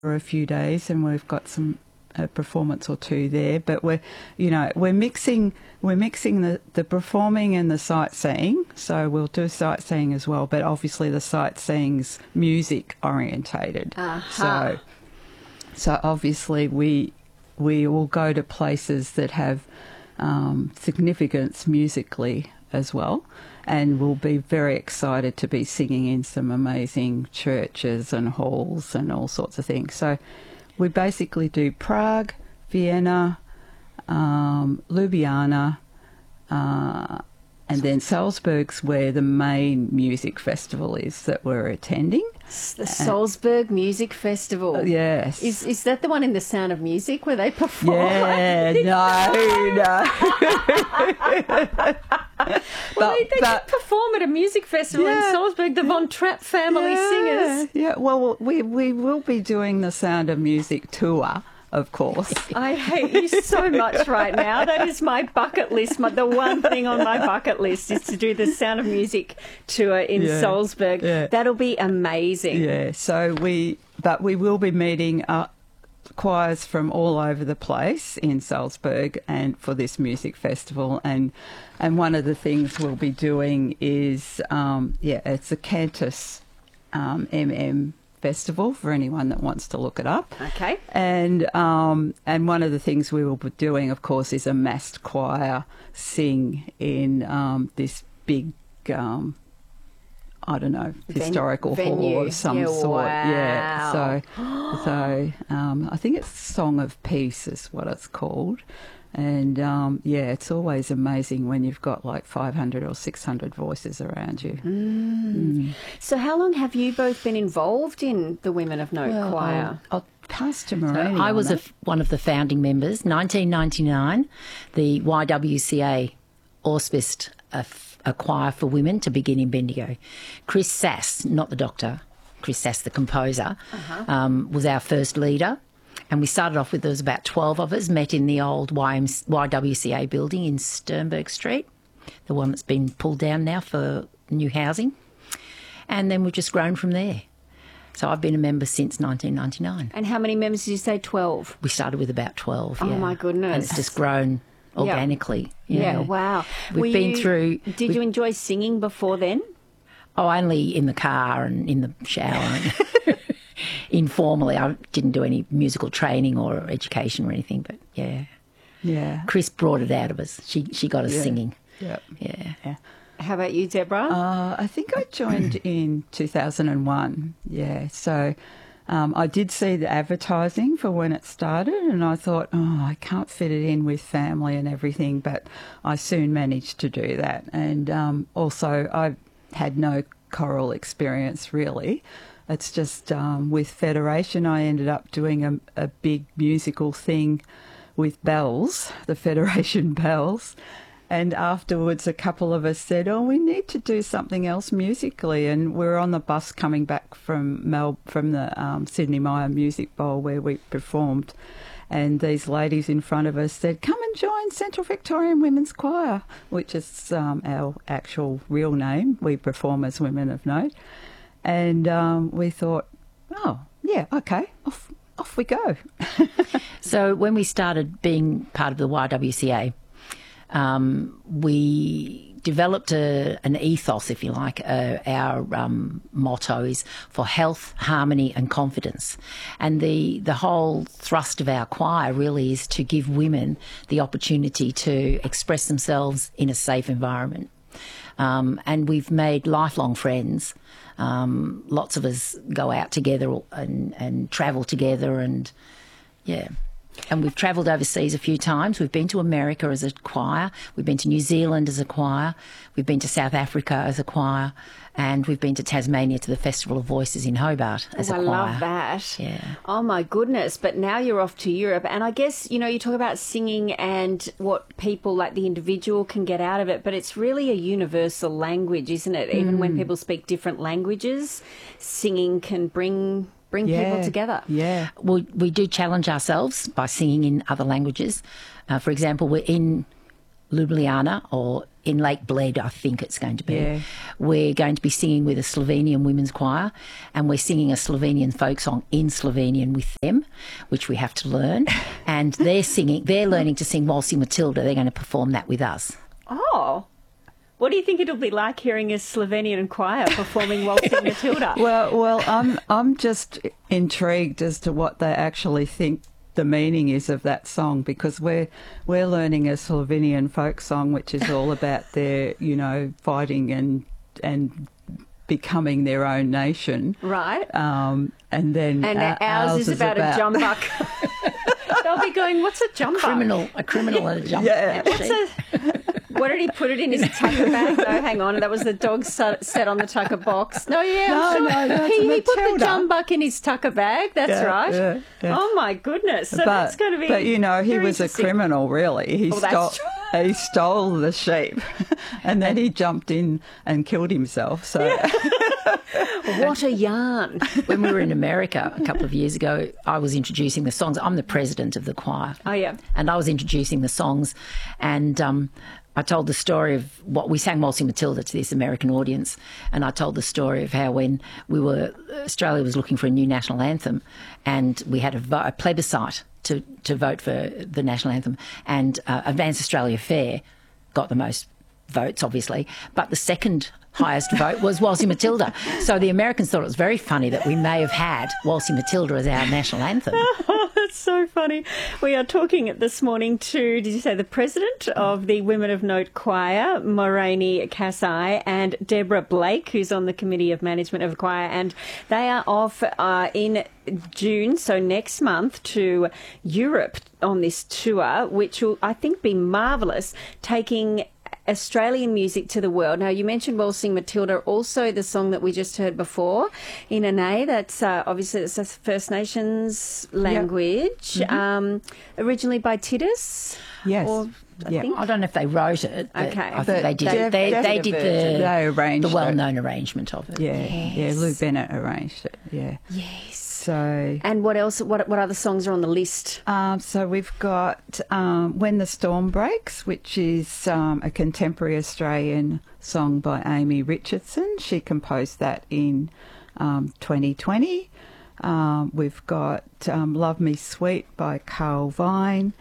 for a few days, and we've got a performance or two there. But we're mixing the performing and the sightseeing. So we'll do sightseeing as well, but obviously the sightseeing's music orientated. Uh-huh. So obviously we will go to places that have significance musically as well, and we'll be very excited to be singing in some amazing churches and halls and all sorts of things. So we basically do Prague, Vienna, Ljubljana, and then Salzburg's where the main music festival is that we're attending. The Salzburg Music Festival. Yes. Is that the one in The Sound of Music where they perform? Yeah, no. Well, they did perform at a music festival in Salzburg, the Von Trapp family singers. Yeah, well, we will be doing the Sound of Music tour, of course. I hate you so much right now. That is my bucket list. The one thing on my bucket list is to do the Sound of Music tour in Salzburg. Yeah. That'll be amazing. Yeah, so we will be meeting choirs from all over the place in Salzburg and for this music festival, and one of the things we'll be doing is it's a Cantus festival for anyone that wants to look it up. Okay. And one of the things we will be doing, of course, is a massed choir sing in this big historical venue. hall of some sort. Wow. Yeah. So I think it's Song of Peace is what it's called. And it's always amazing when you've got like 500 or 600 voices around you. So how long have you both been involved in the Women of Note choir? I'll pass to Marini. I was one of the founding members. 1999, the YWCA auspiced a choir for women to begin in Bendigo. Chris Sass, not the doctor, Chris Sass, the composer, was our first leader. And we started off with, there was about 12 of us, met in the old YWCA building in Sternberg Street, the one that's been pulled down now for new housing. And then we've just grown from there. So I've been a member since 1999. And how many members did you say? 12? We started with about 12, Oh, my goodness. And it's just grown organically. Yeah, wow. We've been through... Did you enjoy singing before then? Oh, only in the car and in the shower. Informally. I didn't do any musical training or education or anything, but Yeah. Chris brought it out of us. She got us singing. Yep. Yeah. How about you, Deborah? I think I joined in 2001. Yeah. So I did see the advertising for when it started, and I thought, I can't fit it in with family and everything, but I soon managed to do that. And also I had no choral experience really. It's just with Federation, I ended up doing a big musical thing with bells, the Federation bells. And afterwards, a couple of us said, we need to do something else musically. And we were on the bus coming back from the Sydney Myer Music Bowl where we performed. And these ladies in front of us said, come and join Central Victorian Women's Choir, which is our actual real name. We perform as Women of Note. And we thought, okay, off we go. So when we started being part of the YWCA, we developed an ethos, if you like. Our motto is for health, harmony and confidence. And the whole thrust of our choir really is to give women the opportunity to express themselves in a safe environment. And we've made lifelong friends. Lots of us go out together and travel together and we've travelled overseas a few times. We've been to America as a choir. We've been to New Zealand as a choir. We've been to South Africa as a choir. And we've been to Tasmania to the Festival of Voices in Hobart as a choir. I love that. Yeah. Oh, my goodness. But now you're off to Europe. And I guess, you talk about singing and what people, like the individual, can get out of it. But it's really a universal language, isn't it? Even when people speak different languages, singing can bring people together. Yeah. We do challenge ourselves by singing in other languages. For example, we're in Ljubljana, or in Lake Bled, I think it's going to be. Yeah. We're going to be singing with a Slovenian women's choir, and we're singing a Slovenian folk song in Slovenian with them, which we have to learn. And they're learning to sing Waltzing Matilda. They're going to perform that with us. Oh. What do you think it'll be like hearing a Slovenian choir performing Waltzing Matilda? Well, I'm just intrigued as to what they actually think the meaning is of that song, because we're learning a Slovenian folk song which is all about their, fighting and becoming their own nation. Right. And then ours is about a jumbuck. They'll be going, what's a jumbuck? A criminal and a jumbuck. Yeah. What did he put it in his tucker bag? No, hang on. That was the dog set on the tucker box. No, yeah, No, he put the jumbuck in his tucker bag. That's right. Yeah. Oh my goodness! So that's going to be. But he was a criminal, really. He stole the sheep, and then he jumped in and killed himself. So. What a yarn. When we were in America a couple of years ago, I was introducing the songs. I'm the president of the choir. Oh, yeah. And I was introducing the songs, and I told the story of what we sang Waltzing Matilda to this American audience, and I told the story of how when Australia was looking for a new national anthem, and we had a plebiscite to vote for the national anthem, and Advance Australia Fair got the most votes, obviously, but the second highest vote was Waltzing Matilda. So the Americans thought it was very funny that we may have had Waltzing Matilda as our national anthem. Oh, that's so funny. We are talking this morning to, did you say, the president of the Women of Note Choir, Morani Kasai, and Deborah Blake, who's on the Committee of Management of the Choir, and they are off in June, so next month, to Europe on this tour, which will, I think, be marvellous, taking Australian music to the world. Now, you mentioned Waltzing Matilda, also the song that we just heard before, Inane, that's obviously it's a First Nations language, originally by Titus. Yes. I don't know if they wrote it. But okay. I think they did. They did the well-known arrangement of it. Yeah, Lou Bennett arranged it. Yeah. Yes. So. And what else? What other songs are on the list? So we've got When the Storm Breaks, which is a contemporary Australian song by Amy Richardson. She composed that in 2020. We've got Love Me Sweet by Carl Vine.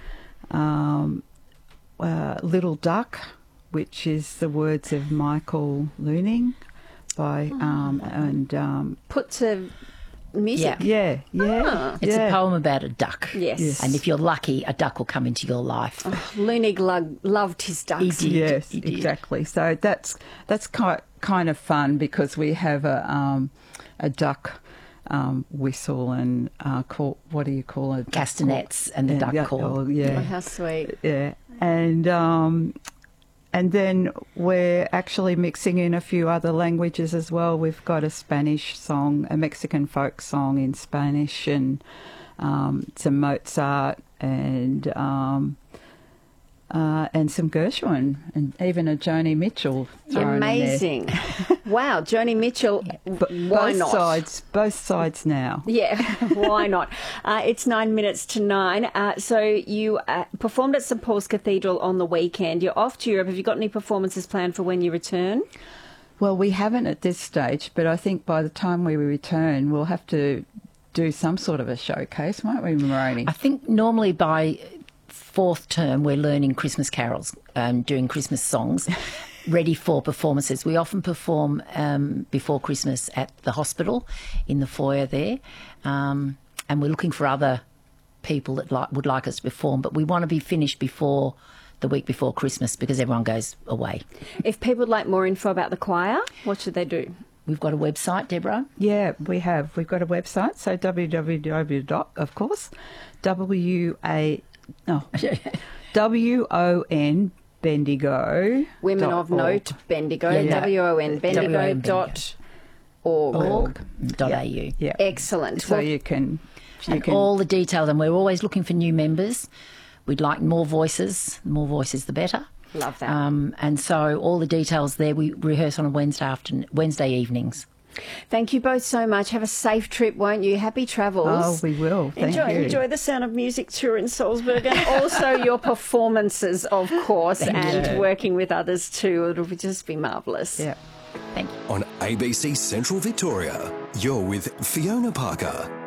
Little Duck, which is the words of Michael Looning by Put to music. Yeah. It's a poem about a duck. Yes. And if you're lucky, a duck will come into your life. Looning loved his ducks. He did. Yes, exactly. So that's kind of fun, because we have a duck whistle and what do you call it? Castanets and the duck call. Oh, yeah. Oh, how sweet. Yeah. And then we're actually mixing in a few other languages as well. We've got a Spanish song, a Mexican folk song in Spanish, and some Mozart and some Gershwin, and even a Joni Mitchell thrown Amazing. in there. Wow, Joni Mitchell, why not? Both sides now. Yeah, why not? It's 9 minutes to 9. So you performed at St Paul's Cathedral on the weekend. You're off to Europe. Have you got any performances planned for when you return? Well, we haven't at this stage, but I think by the time we return, we'll have to do some sort of a showcase, won't we, Moroni? I think normally by fourth term we're learning Christmas carols, doing Christmas songs, ready for performances. We often perform before Christmas at the hospital in the foyer there, and we're looking for other people that would like us to perform, but we want to be finished before the week before Christmas because everyone goes away. If people would like more info about the choir, what should they do? We've got a website, Deborah. Yeah, we have. We've got a website, so www. Of course, WON Bendigo. Women of Note Bendigo. WON Bendigo.org. .au. Yeah. Excellent. So you can all the details, and we're always looking for new members. We'd like more voices. The more voices, the better. Love that. And so all the details there. We rehearse on a Wednesday evenings. Thank you both so much. Have a safe trip, won't you? Happy travels. Oh, we will. Thank you. Enjoy the Sound of Music tour in Salzburg and also your performances, of course, and working with others too. It'll just be marvellous. Yeah. Thank you. On ABC Central Victoria, you're with Fiona Parker.